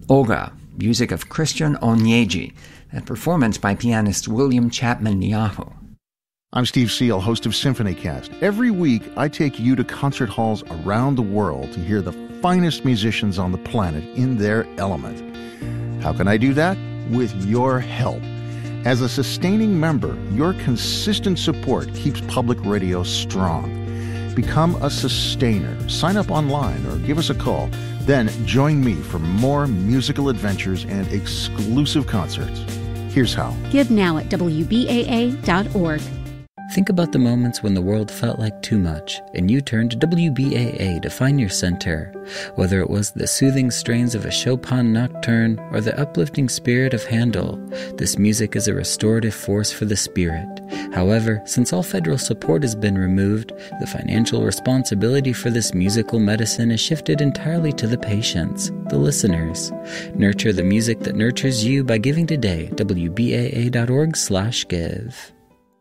Oga, music of Christian Onyeji, and performance by pianist William Chapman Niahu. I'm Steve Seal, host of SymphonyCast. Every week, I take you to concert halls around the world to hear the finest musicians on the planet in their element. How can I do that? With your help. As a sustaining member, your consistent support keeps public radio strong. Become a sustainer. Sign up online or give us a call. Then join me for more musical adventures and exclusive concerts. Here's how. Give now at WBAA.org. Think about the moments when the world felt like too much, and you turned to WBAA to find your center. Whether it was the soothing strains of a Chopin nocturne or the uplifting spirit of Handel, this music is a restorative force for the spirit. However, since all federal support has been removed, the financial responsibility for this musical medicine is shifted entirely to the patients, the listeners. Nurture the music that nurtures you by giving today. WBAA.org/give.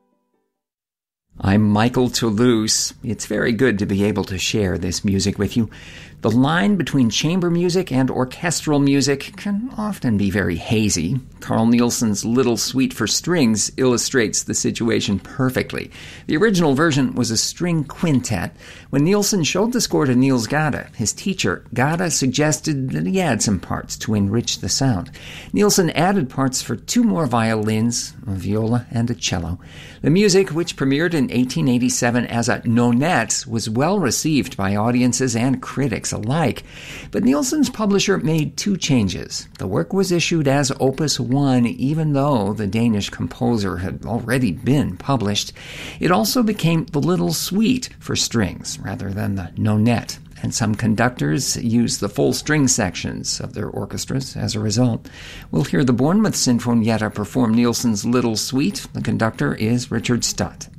I'm Michael Toulouse. It's very good to be able to share this music with you. The line between chamber music and orchestral music can often be very hazy. Carl Nielsen's Little Suite for Strings illustrates the situation perfectly. The original version was a string quintet. When Nielsen showed the score to Niels Gade, his teacher, Gade suggested that he add some parts to enrich the sound. Nielsen added parts for 2 more violins, a viola, and a cello. The music, which premiered in 1887 as a nonette, was well received by audiences and critics alike. But Nielsen's publisher made 2 changes. The work was issued as Opus 1, even though the Danish composer had already been published. It also became the Little Suite for Strings, rather than the nonette. And some conductors used the full string sections of their orchestras as a result. We'll hear the Bournemouth Sinfonietta perform Nielsen's Little Suite. The conductor is Richard Stutt.